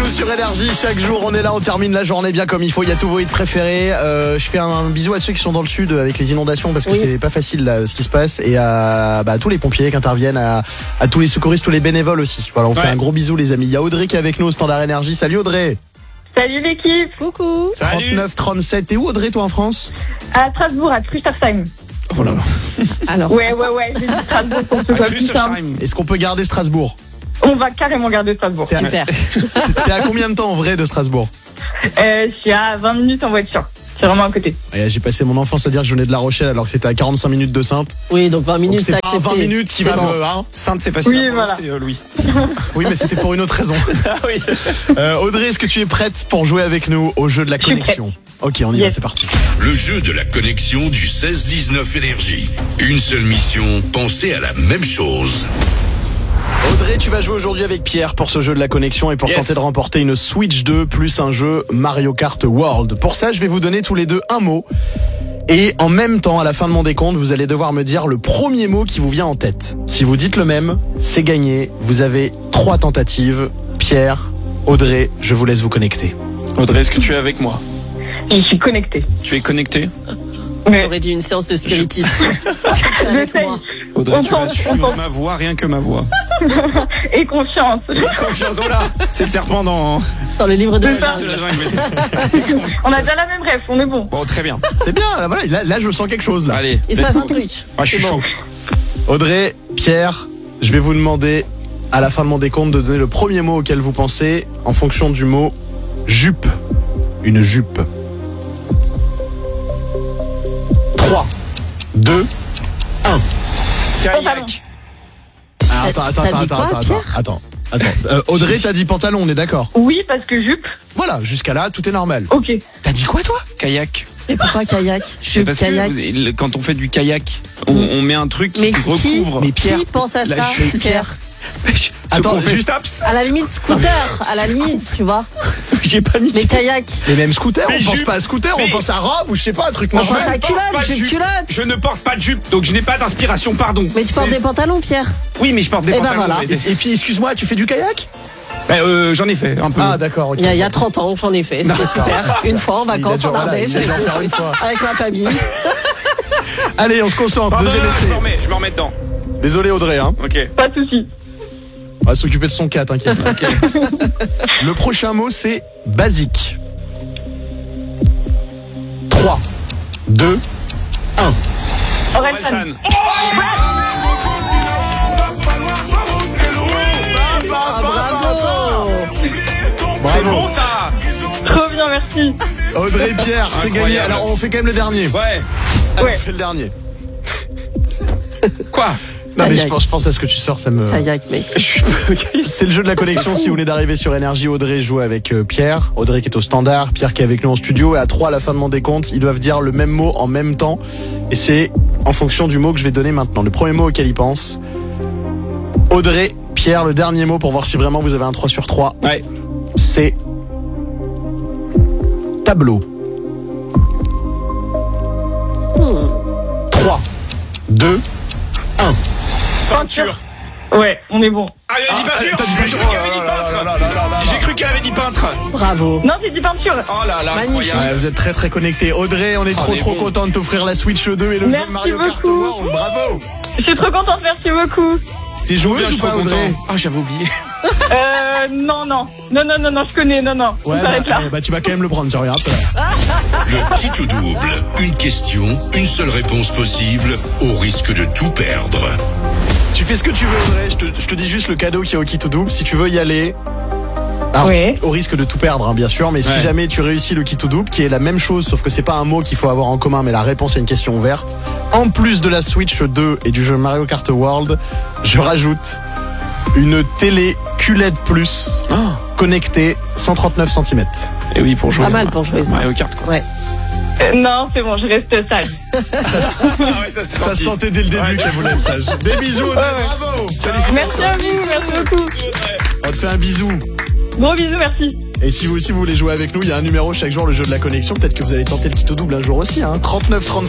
nous sur Énergie. Chaque jour, on est là, on termine la journée bien comme il faut. Il y a tous vos hits préférés. Je fais un bisou à ceux qui sont dans le sud avec les inondations parce que c'est pas facile là, ce qui se passe. Et à tous les pompiers qui interviennent, à tous les secouristes, tous les bénévoles aussi. Voilà, on fait un gros bisou, les amis. Il y a Audrey qui est avec nous au Standard Énergie. Salut Audrey. Salut l'équipe. Coucou. 39-37. T'es où Audrey, toi en France? À Strasbourg, à Trustersheim. Oh là. Alors. Ouais, j'ai dit Strasbourg pour que ce soit plus simple. Est-ce qu'on peut garder Strasbourg? On va carrément garder Strasbourg. Super. T'es à combien de temps en vrai de Strasbourg? Je suis à 20 minutes en voiture. C'est vraiment à côté. Ouais, j'ai passé mon enfance à dire que je venais de La Rochelle alors que c'était à 45 minutes de Sainte. Oui, donc 20 minutes, donc c'est pas 20 minutes qui va me... Hein Sainte, c'est facile. Oui, voilà. Louis. Oui, mais c'était pour une autre raison. Ah oui. Audrey, est-ce que tu es prête pour jouer avec nous au jeu de la connexion? Ok, on y va, c'est parti. Le jeu de la connexion du 16-19 Énergie. Une seule mission, penser à la même chose. Audrey, tu vas jouer aujourd'hui avec Pierre pour ce jeu de la connexion et pour tenter de remporter une Switch 2 plus un jeu Mario Kart World. Pour ça, je vais vous donner tous les deux un mot. Et en même temps, à la fin de mon décompte, vous allez devoir me dire le premier mot qui vous vient en tête. Si vous dites le même, c'est gagné. Vous avez 3 tentatives. Pierre, Audrey, je vous laisse vous connecter. Audrey, est-ce que tu es avec moi? Et je suis connectée. Tu es connectée? Mais... On aurait dit une séance de spiritisme. Avec moi. Audrey, tu vas suivre ma voix, rien que ma voix. Et confiance. Confiance, voilà. C'est le serpent dans le livre de la jungle. On a déjà la même rêve, on est bon. Bon, très bien. C'est bien, là je sens quelque chose là. Allez. Il se passe un truc. Ah, je suis chaud. Audrey, Pierre, je vais vous demander à la fin de mon décompte de donner le premier mot auquel vous pensez en fonction du mot jupe. Une jupe. 3, 2, 1. Kayak. Attends. Audrey, t'as dit pantalon, on est d'accord? Oui, parce que jupe. Voilà, jusqu'à là, tout est normal. Ok. T'as dit quoi, toi? Kayak. Et pourquoi kayak? Parce kayak. que quand on fait du kayak, on met un truc qui recouvre. Mais Pierre, qui pense à ça, Pierre? Attends, juste à la limite scooter, à la limite, tu vois. J'ai paniqué. Mais kayak. Mais même scooter, mais on pense pas à scooter, on pense à robe ou je sais pas, un truc On pense normal. à culotte. Je ne porte pas de jupe, donc je n'ai pas d'inspiration, pardon. Mais tu portes des pantalons, Pierre. Oui, mais je porte des pantalons. Voilà. Et puis, excuse-moi, tu fais du kayak? J'en ai fait un peu. Ah d'accord, ok. Il y a 30 ans, j'en ai fait, c'était super. Une fois en vacances en Ardèche, avec ma famille. Allez, on se concentre, Pardon, deuxième essai. Je me remets dedans. Désolé Audrey, hein. Ok. Pas de soucis. On va s'occuper de son cas, t'inquiète. Le prochain mot, c'est basique. 3, 2, 1. Orelsan. C'est bon ça. Trop bien, merci. Audrey et Pierre, c'est gagné. Alors on fait quand même le dernier. Ouais. Allez, on fait le dernier. Quoi? Non mais je pense à ce que tu sors, ça me... Kayak, mec. C'est le jeu de la connexion. Si vous venez d'arriver sur Énergie, Audrey joue avec Pierre. Audrey qui est au standard, Pierre qui est avec nous en studio. Et à 3 à la fin de mon décompte, ils doivent dire le même mot en même temps. Et c'est en fonction du mot que je vais donner maintenant. Le premier mot auquel ils pensent. Audrey, Pierre, le dernier mot pour voir si vraiment vous avez un 3 sur 3. Ouais. C'est tableau. 3, 2, 1. Peinture. Ouais, on est bon. Ah, elle a dit peinture. t'as dit J'ai cru qu'elle avait dit peintre. J'ai cru qu'elle avait dit peintre. Bravo. Non, j'ai dit peinture. Oh là là, Magnifique. incroyable. Ouais, vous êtes très très connectés. Audrey, on est trop content de t'offrir la Switch 2 et le Merci jeu Mario Kart beaucoup. World. Bravo. Je suis trop contente, merci beaucoup. T'es joueuse ou pas, Audrey? Ah, j'avais oublié. Non, je connais, non. Ouais, on s'arrête là. bah tu vas quand même le prendre, tu regardes. Le kit ou double. Une question, une seule réponse possible, au risque de tout perdre. Tu fais ce que tu veux, Audrey. Je te dis juste le cadeau qu'il y a au kit ou double. Si tu veux y aller. Alors, oui. au risque de tout perdre, hein, bien sûr, mais si jamais tu réussis le kit ou double, qui est la même chose, sauf que c'est pas un mot qu'il faut avoir en commun, mais la réponse est une question ouverte. En plus de la Switch 2 et du jeu Mario Kart World, je rajoute une télé QLED Plus connectée 139 cm. Et oui, pour jouer. Pas mal pour jouer ça. Mario Kart, quoi. Ouais. Non, c'est bon, je reste sage. Ça se sentait dès le début qu'elle voulait être sage. Des bisous, Audrey, bravo. Merci à vous, merci beaucoup. On te fait un bisou. Gros bisous, merci. Et si vous aussi vous voulez jouer avec nous, il y a un numéro chaque jour, le jeu de la connexion. Peut-être que vous allez tenter le kit au double un jour aussi, hein. 39 37.